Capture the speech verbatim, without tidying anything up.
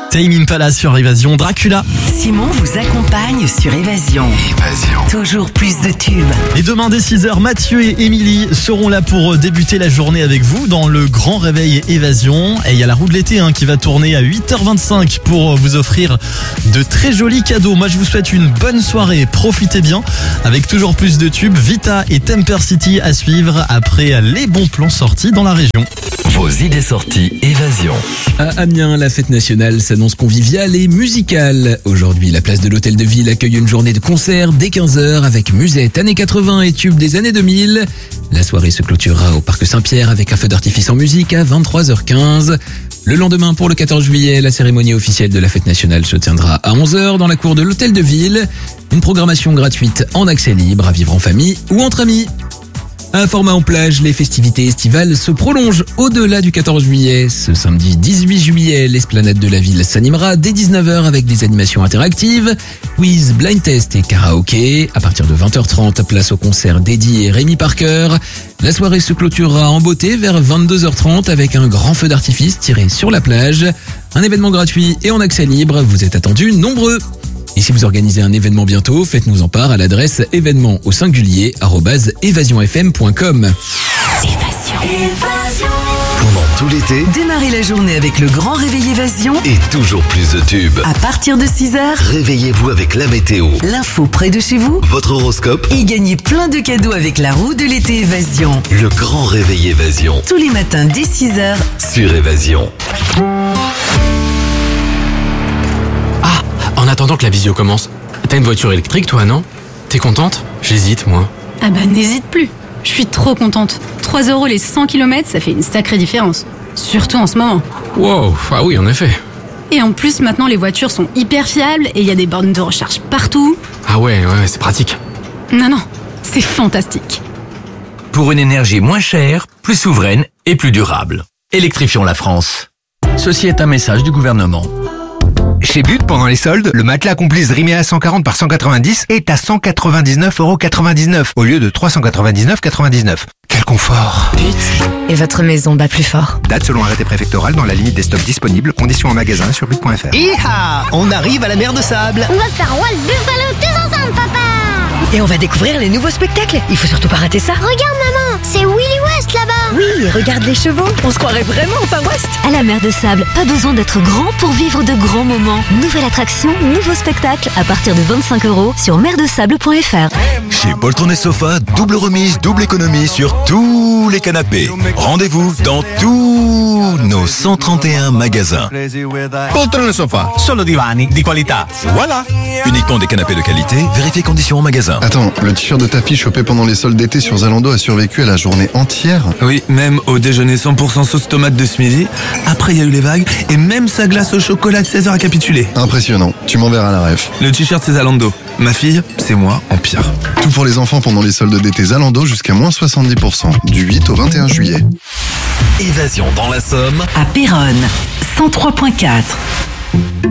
Tame Impala sur Évasion. Dracula. Simon vous accompagne sur Évasion. Évasion. Toujours plus de tubes. Et demain dès six heures, Mathieu et Émilie seront là pour débuter la journée avec vous dans le grand réveil Évasion. Et il y a la roue de l'été hein, qui va tourner à huit heures vingt-cinq pour vous offrir de très jolis cadeaux. Moi je vous souhaite une bonne soirée, profitez bien avec toujours plus de tubes. Vita et Temper City à suivre après les bons plans sortis dans la région. Vos idées sorties Évasion. À Amiens, la fête nationale s'annonce conviviale et musicale. Aujourd'hui, la place de l'Hôtel de Ville accueille une journée de concert dès quinze heures avec musette années quatre-vingts et tubes des années deux mille. La soirée se clôturera au Parc Saint-Pierre avec un feu d'artifice en musique à vingt-trois heures quinze. Le lendemain, pour le quatorze juillet, la cérémonie officielle de la fête nationale se tiendra à onze heures dans la cour de l'Hôtel de Ville. Une programmation gratuite en accès libre à vivre en famille ou entre amis. Un format en plage, les festivités estivales se prolongent au-delà du quatorze juillet. Ce samedi dix-huit juillet, l'esplanade de la ville s'animera dès dix-neuf heures avec des animations interactives, quiz, blind test et karaoké. À partir de vingt heures trente, place au concert d'Eddie et Rémi Parker. La soirée se clôturera en beauté vers vingt-deux heures trente avec un grand feu d'artifice tiré sur la plage. Un événement gratuit et en accès libre, vous êtes attendus nombreux. Et si vous organisez un événement bientôt, faites-nous en part à l'adresse événement au singulier arobase évasion f m point com. Pendant tout l'été, Démarrez la journée avec le grand réveil Évasion. et toujours plus de tubes. À partir de six heures, Réveillez-vous avec la météo, l'info près de chez vous votre horoscope, et gagnez plein de cadeaux avec la roue de l'été Évasion. le grand réveil Évasion Tous les matins dès six heures. sur Évasion. En attendant que la visio commence, t'as une voiture électrique toi, non? T'es contente? J'hésite, moi. Ah bah n'hésite plus. Je suis trop contente. trois euros les cent kilomètres, ça fait une sacrée différence. Surtout en ce moment. Wow, ah oui, en effet. Et en plus, maintenant, les voitures sont hyper fiables et il y a des bornes de recharge partout. Ah ouais, ouais, c'est pratique. Non, non, c'est fantastique. Pour une énergie moins chère, plus souveraine et plus durable. Électrifions la France. Ceci est un message du gouvernement. Chez But, pendant les soldes, le matelas Complice Riméa cent quarante par cent quatre-vingt-dix est à cent quatre-vingt-dix-neuf euros quatre-vingt-dix-neuf au lieu de trois cent quatre-vingt-dix-neuf euros quatre-vingt-dix-neuf. Quel confort! Et votre maison bat plus fort. Date selon arrêté préfectoral dans la limite des stocks disponibles. Conditions en magasin sur but point f r. Iha! On arrive à la mer de sable. On va faire Walt Buffalo tous ensemble, papa. Et on va découvrir les nouveaux spectacles. Il faut surtout pas rater ça. Regarde, maman, c'est Willy West là-bas. Oui, et regarde les chevaux. On se croirait vraiment au Far West. À la mer de sable, pas besoin d'être grand pour vivre de grands moments. Nouvelle attraction, nouveau spectacle à partir de vingt-cinq euros sur mer de sable point f r. Chez Poltron et Sofa, double remise, double économie sur tous les canapés. Rendez-vous dans tous nos cent trente et un magasins. Poltrone Sofa, solo divani di qualità. Voilà. Uniquement des canapés de qualité, vérifiez conditions en magasin. Attends, le t-shirt de ta fille chopé pendant les soldes d'été sur Zalando a survécu à la journée entière? Oui, même au déjeuner cent pour cent sauce tomate de ce midi. Après, il y a eu les vagues et même sa glace au chocolat de seize heures a capitulé. Impressionnant, tu m'enverras la ref. Le t-shirt, c'est Zalando. Ma fille, c'est moi en pire. Tout pour les enfants pendant les soldes d'été Zalando jusqu'à moins soixante-dix pour cent, du huit au vingt et un juillet. Évasion dans la Somme. À Péronne, cent trois point quatre.